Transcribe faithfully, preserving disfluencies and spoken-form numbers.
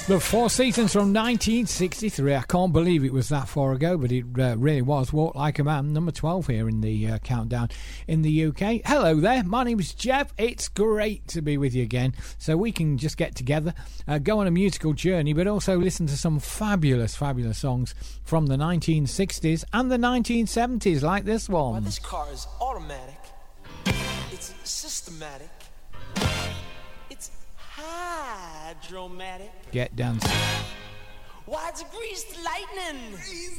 The Four Seasons from nineteen sixty-three. I can't believe it was that far ago, but it uh, really was. Walk Like a Man, number twelve here in the uh, countdown in the U K. Hello there, my name is Jeff. It's great to be with you again, so we can just get together, uh, go on a musical journey, but also listen to some fabulous, fabulous songs from the nineteen sixties and the nineteen seventies, like this one. Well, this car is automatic. It's systematic. It's hydromatic. Get dancing. Why, it's greased lightning. Greased